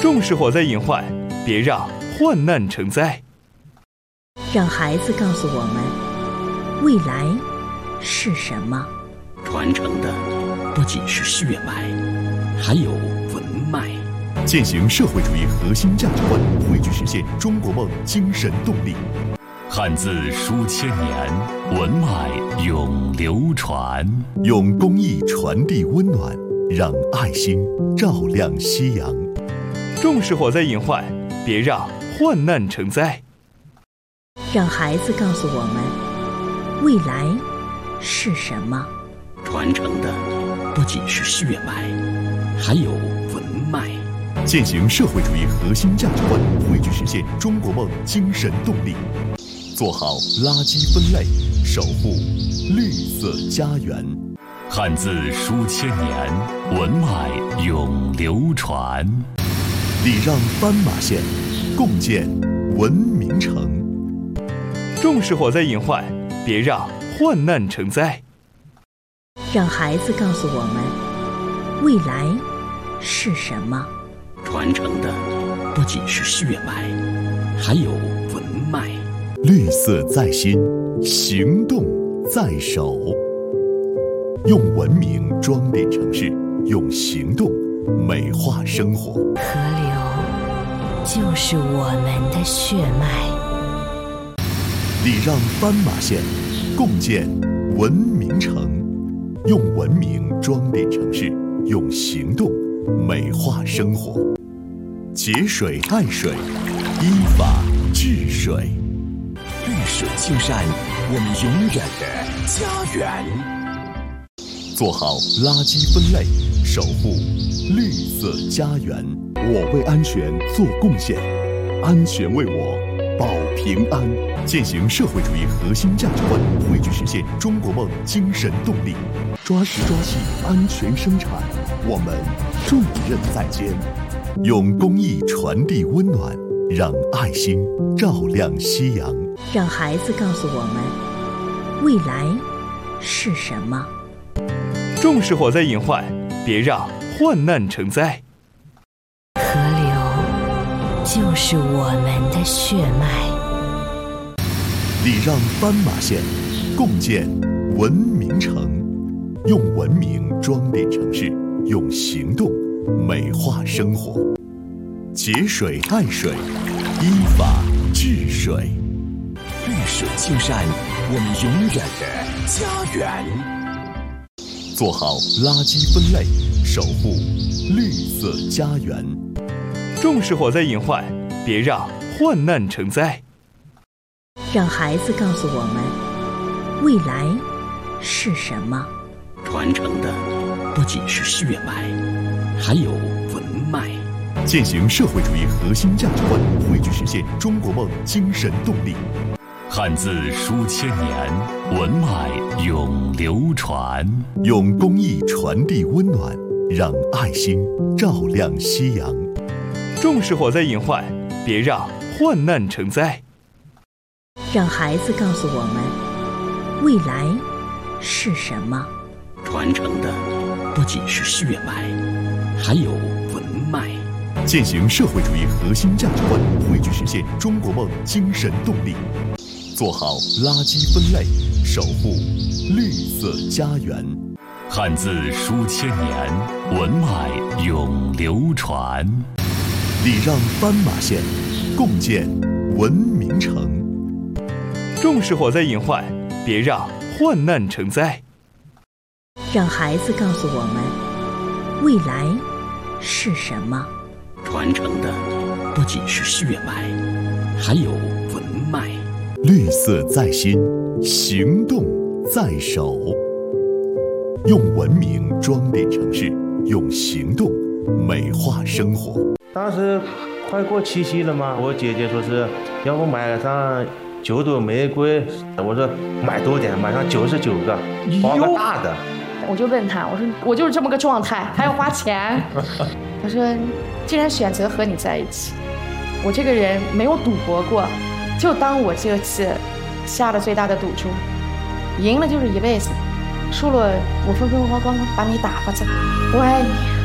重视火灾隐患，别让患难成灾。 让孩子告诉我们，未来是什么？ 传承的不仅是血脉，还有文脉。 践行社会主义核心价值观，汇聚实现中国梦精神动力。 汉字书千年，文脉永流传。 用公益传递温暖，让爱心照亮夕阳。 重视火灾隐患，别让患难成灾。 让孩子告诉我们，未来是什么？ 传承的不仅是血脉，还有文脉。 践行社会主义核心价值观，汇聚实现中国梦精神动力。做好垃圾分类，守护绿色家园。 汉字书千年，文脉永流传。 礼让斑马线，共建文明城。 重视火灾隐患，别让患难成灾。 让孩子告诉我们，未来是什么？ 传承的不仅是血脉，还有文脉。 绿色在心，行动在手。用文明装点城市，用行动美化生活。 河流就是我们的血脉。 礼让斑马线，共建文明城。用文明装点城市，用行动美化生活。节水爱水，依法治水。 绿水青山，我们永远的家园。 做好垃圾分类，守护绿色家园。我为安全做贡献，安全为我保平安。践行社会主义核心价值观，汇聚实现中国梦精神动力。抓实抓细，安全生产，我们重任在肩。用公益传递温暖，让爱心照亮夕阳。 让孩子告诉我们，未来是什么？ 重视火灾隐患，别让患难成灾。 河流就是我们的血脉。 礼让斑马线，共建文明城。用文明装点城市，用行动美化生活。节水爱水，依法治水。 绿水青山，我们永远的家园。 做好垃圾分类，守护绿色家园。 重视火灾隐患，别让患难成灾。 让孩子告诉我们，未来是什么？ 传承的不仅是血脉，还有文脉。 践行社会主义核心价值观，汇聚实现中国梦精神动力。 汉字书千年，文脉永流传。 用公益传递温暖，让爱心照亮夕阳。 重视火灾隐患，别让患难成灾。 让孩子告诉我们，未来是什么？ 传承的不仅是血脉，还有文脉。 践行社会主义核心价值观，汇聚实现中国梦精神动力。做好垃圾分类，守护绿色家园。 汉字书千年，文脉永流传。 礼让斑马线，共建文明城。 重视火灾隐患，别让患难成灾。 让孩子告诉我们，未来是什么？ 传承的不仅是血脉，还有文脉。 绿色在心，行动在手。用文明装点城市，用行动美化生活。 当时快过七夕了嘛，我姐姐说是要我买上9朵玫瑰，我说买多点，买上99个，包个大的。 我就问他，我说我就是这么个状态，还要花钱。他说，既然选择和你在一起，我这个人没有赌博过，就当我这次下了最大的赌注，赢了就是一辈子，输了我风风光光把你打发走。我爱你。